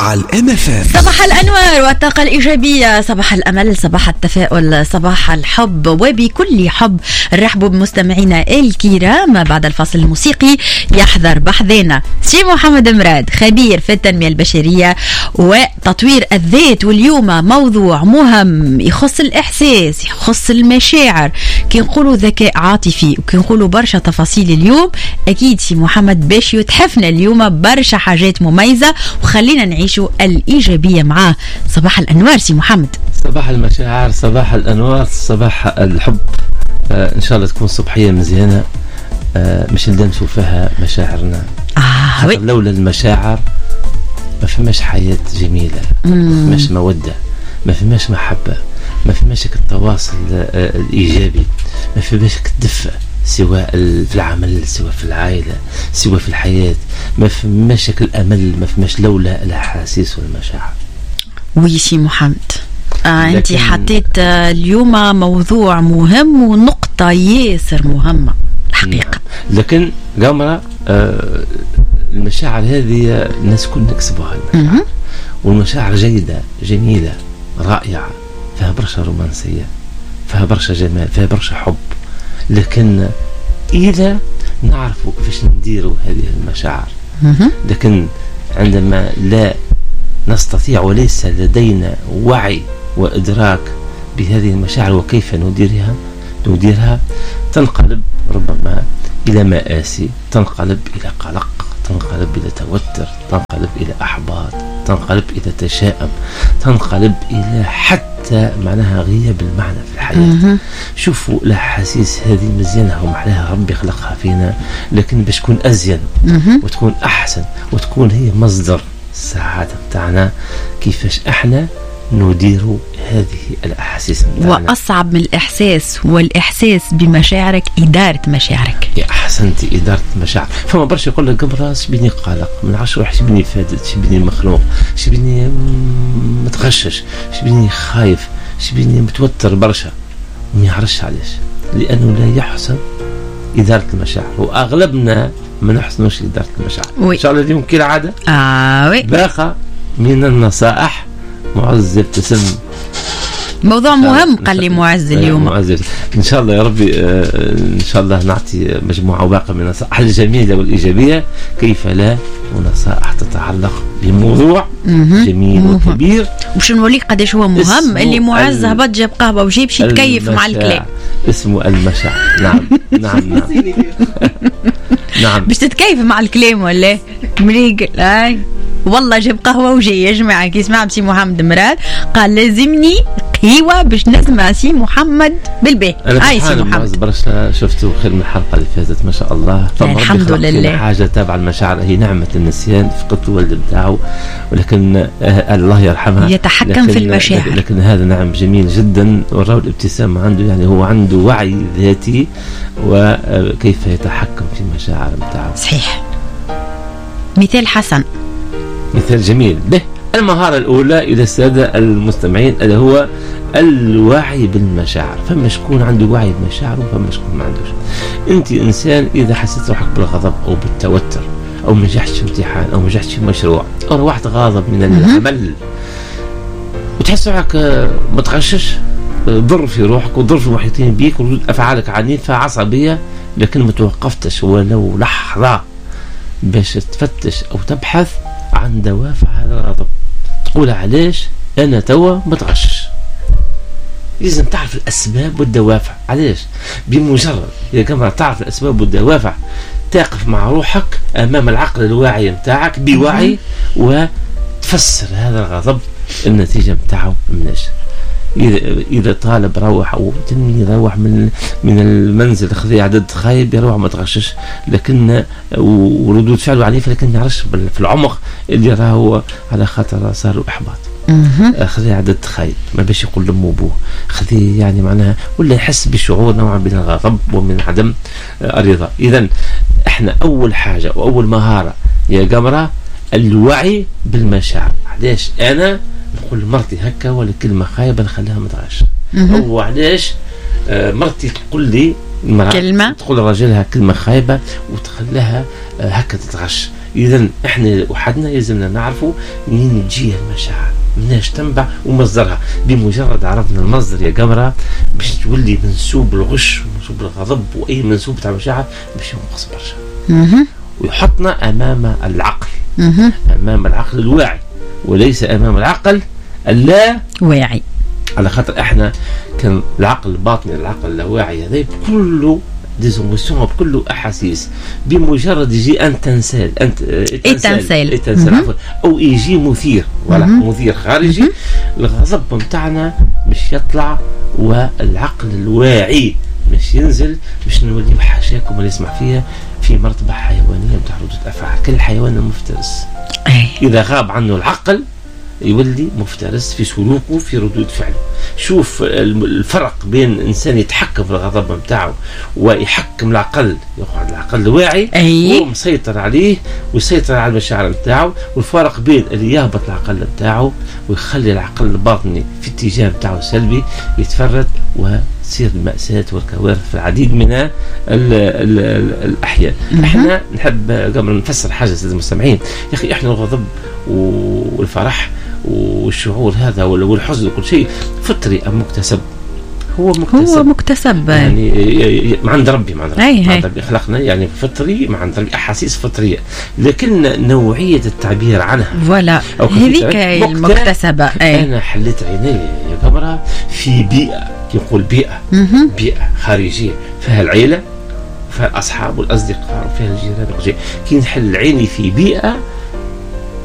على الMFM. صباح الأنوار والطاقة الإيجابية، صباح الأمل، صباح التفاؤل، صباح الحب، وبكل حب رحبوا بمستمعينا الكرام. بعد الفاصل الموسيقي يحضر بحذنا سي محمد مراد، خبير في التنمية البشرية وتطوير الذات، واليوم موضوع مهم يخص الإحساس، يخص المشاعر، كي نقولوا ذكاء عاطفي، وكي نقولوا برشا تفاصيل. اليوم أكيد سي محمد باش يتحفنا اليوم برشا حاجات مميزة، وخلينا نعيشوا الإيجابية معاه. صباح الأنوار سي محمد. صباح المشاعر، صباح الأنوار، صباح الحب. إن شاء الله تكون صبحية مزيانة، مش ندمسوا فيها مشاعرنا. لولا المشاعر ما فماش حياة جميلة، ما فماش مودة، ما فماش محبة، ما فماش التواصل الإيجابي، ما فماش الدفء، سواء في العمل، سواء في العائلة، سواء في الحياة، ما فماش الأمل، ما فماش لولا الأحاسيس والمشاعر. ويسي محمد، أنت حطيت اليوم موضوع مهم ونقطة ياسر مهمة الحقيقة. لكن قامرة المشاعر هذه الناس كل نكسبها، والمشاعر جيدة جميلة رائعة، فيها برشا رومانسية، فيها برشا جمال، فيها برشا حب. لكن إذا نعرفوا كيفاش نديروا هذه المشاعر، لكن عندما لا نستطيع وليس لدينا وعي وإدراك بهذه المشاعر وكيف نديرها تنقلب ربما إلى مآسي، تنقلب إلى قلق، تنقلب إلى توتر، تنقلب إلى أحباط، تنقلب إلى تشاؤم، تنقلب إلى حتى معناها غياب المعنى في الحياة. شوفوا الأحاسيس هذه مزيانة ومحلاها ربي خلقها فينا، لكن باش تكون أزين وتكون أحسن وتكون هي مصدر السعادة متاعنا، كيفاش احنا نديروا هذه الأحاسيس متاعنا. وأصعب من الإحساس والإحساس بمشاعرك إدارة مشاعرك. يا أحسنتي، إدارة المشاعر. فما برشا يقول لك قبل شبيني قلق من 10، شبيني فادت، شبيني مخنوق، شبيني متغشش، شبيني خايف، شبيني متوتر برشا. ما يعرفش علاش، لأنه لا يحسن إدارة المشاعر، وأغلبنا ما نحسنوش إدارة المشاعر. إن شاء الله اليوم كالعادة باقة من النصائح. معز ابتسم، موضوع مهم قال لي معز اليوم. معز إن شاء الله يا ربي، إن شاء الله نعطي مجموعة باقة من النصائح الجميلة والإيجابية، كيف لا، ونصائح تتعلق بموضوع جميل وكبير. باش نوريك قداش هو مهم. اللي معز هبط جاب قهوة وجيب شي تكيف مع الكلام، اسمه المشاعر. نعم نعم نعم نعم، باش تتكيف مع الكلام ولا مريقل. هاي والله جاب قهوة وجي يا جماعة. كي سمع سي محمد مراد قال لازمني قهوة باش نسمع سي محمد بالبيه. هاي سي محمد برشا شفتوا خير من الحلقة اللي فاتت ما شاء الله. الحمد لله. حاجة تابعة المشاعر هي نعمة النسيان، فقدت الوالد بتاعه، ولكن الله يرحمها يتحكم في المشاعر. لكن هذا نعم جميل جدا، وراو الابتسام عنده، يعني هو عنده وعي ذاتي وكيف يتحكم في المشاعر بتاعه. صحيح، مثال حسن، مثال جميل. به المهارة الأولى إلى السادة المستمعين اللي هو الوعي بالمشاعر. فما شكون عنده وعي بالمشاعر وفما شكون ما عندوش. أنت إنسان إذا حسيت روحك بالغضب أو بالتوتر أو نجحت في امتحان أو نجحت في مشروع أو روحت غاضب من العمل وتحس روحك متغشش، ضر في روحك وضر في المحيطين بيك، وردود أفعالك عنيفة عصبية، لكن ما توقفتش ولو لحظة باش تفتش أو تبحث عن دوافع هذا الغضب، تقول علاش أنا توا متغشش. لازم تعرف الأسباب والدوافع. علاش؟ بمجرد يا جماعة تعرف الأسباب والدوافع تقف مع روحك أمام العقل الواعي متاعك بوعي وتفسر هذا الغضب النتيجة متاعه مناش. إذا طالب روح أو تلميذ روح من المنزل خذي عدد خايب يروح ما تغشش، لكن وردود فعله عنيفة، لكن يعرفش في العمق اللي راهو على خاطر صار له إحباط. خذي عدد خايب ما باش يقول لأمه وأبوه، خذي يعني معناها ولا يحس بشعور نوعا من الغضب ومن عدم الرضا. إذن إحنا أول حاجة وأول مهارة يا جمرة الوعي بالمشاعر. علاش أنا نقول مرتي هكا ولا كلمة خايبة نخليها متغش، أو علاش مرتي تقول لي كلمة تقول لراجلها كلمة خايبة وتخليها هكا تتغش. إذا إحنا وحدنا يلزمنا نعرفوا منين تجي المشاعر، مناش تنبع ومصدرها. بمجرد عرفنا المصدر يا قمرة باش تولي منسوب الغش ومنسوب الغضب وأي منسوب تاع مشاعر باش ينقص برشا، ويحطنا أمام العقل، أمام العقل الواعي وليس أمام العقل اللا واعي. على خاطر احنا كان العقل الباطني العقل اللاواعي هذا كله ديزوموسيون بكله احاسيس. بمجرد يجي ان تنسال او يجي مثير ولا مثير خارجي، الغضب نتاعنا مش يطلع والعقل الواعي مش ينزل، مش نولي بحاشاكم اللي يسمع فيها في مرتبه حيوانيه نتاع ردود افعال. كل حيوان مفترس اذا غاب عنه العقل يولي مفترس في سلوكه في ردود فعله. شوف الفرق بين إنسان يتحكم في الغضب متاعه ويحكم العقل، يقعد العقل الواعي هو مسيطر عليه ويسيطر على المشاعر متاعه، والفرق بين اللي يهبط العقل متاعه ويخلي العقل الباطني في اتجاه متاعه سلبي يتفرد وتصير المأساة والكوارث في العديد من الأحيان. احنا نحب قبل نفسر حاجة سيد المستمعين، يا أخي احنا الغضب والفرح والشعور هذا والحزن وكل شيء فطري أم مكتسب؟ هو مكتسب يعني ما عند ربي، ما عند ربي خلقنا يعني فطري، ما عند ربي أحاسيس فطرية، لكن نوعية التعبير عنها ولا هذيك المكتسبة. أنا حليت عيني يا قمرة في بيئة، يقول بيئة خارجية فيها العيلة فيها الأصحاب والأصدقاء وفيها الجيران، كي نحل عيني في بيئة